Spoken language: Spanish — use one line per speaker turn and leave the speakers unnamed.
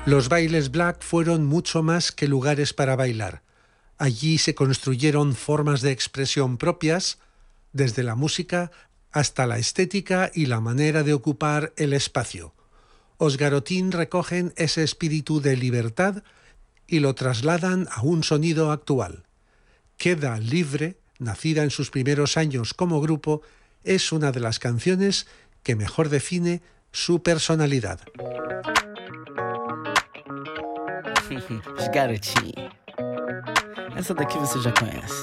Los bailes black fueron mucho más que lugares para bailar. Allí se construyeron formas de expresión propias, desde la música hasta la estética y la manera de ocupar el espacio. Os Garotín recogen ese espíritu de libertad y lo trasladan a un sonido actual. Queda Libre, nacida en sus primeros años como grupo, es una de las canciones que mejor define su personalidad.
Os Garotinhos. Essa daqui você já conhece.